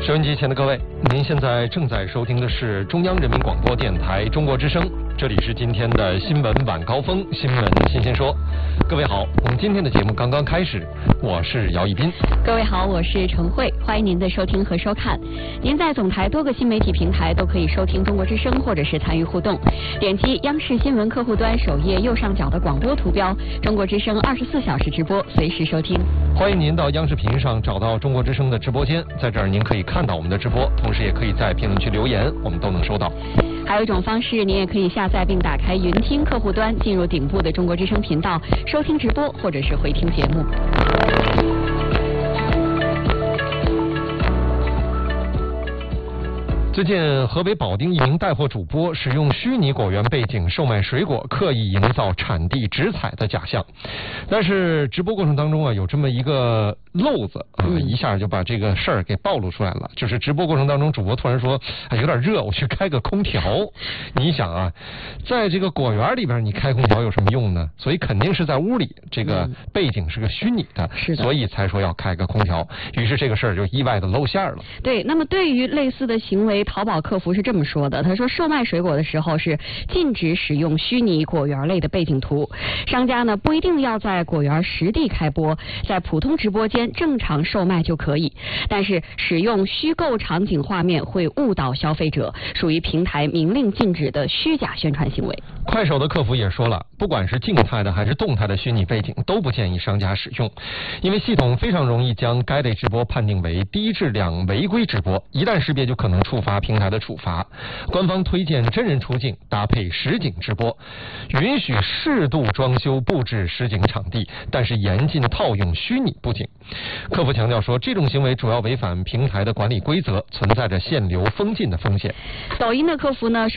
收音机前的各位，您现在正在收听的是中央人民广播电台中国之声，这里是今天的新闻晚高峰，新闻新鲜说。各位好，我们今天的节目刚刚开始，我是姚一斌。 各位好，我是陈慧，欢迎您的收听和收看。您在总台多个新媒体平台都可以收听中国之声，或者是参与互动。点击央视新闻客户端首页右上角的广播图标，中国之声24小时直播，随时收听。 欢迎您到央视频上找到中国之声的直播间，在这儿您可以看到我们的直播，同时也可以在评论区留言，我们都能收到。 还有一种方式，您也可以下载并打开云听客户端，进入顶部的中国之声频道，收听直播或者是回听节目。 最近，河北保定一名带货主播使用虚拟果园背景售卖水果，刻意营造产地直采的假象。但是直播过程当中有这么一个漏子一下就把这个事儿给暴露出来了。就是直播过程当中，主播突然说：“有点热，我去开个空调。”你想在这个果园里边，你开空调有什么用呢？所以肯定是在屋里，这个背景是个虚拟的， 是的， 所以才说要开个空调。于是这个事儿就意外的露馅了。 对，那么对于类似的行为，淘宝客服是这么说的，他说售卖水果的时候是禁止使用虚拟果园类的背景图，商家呢不一定要在果园实地开播，在普通直播间正常售卖就可以，但是使用虚构场景画面会误导消费者，属于平台明令禁止的虚假宣传行为。 快手的客服也说了，不管是静态的还是动态的虚拟背景都不建议商家使用，因为系统非常容易将该类直播判定为低质量违规直播，一旦识别就可能触发平台的处罚。官方推荐真人出镜搭配实景直播，允许适度装修布置实景场地，但是严禁套用虚拟布景。客服强调说，这种行为主要违反平台的管理规则，存在着限流封禁的风险。 抖音的客服呢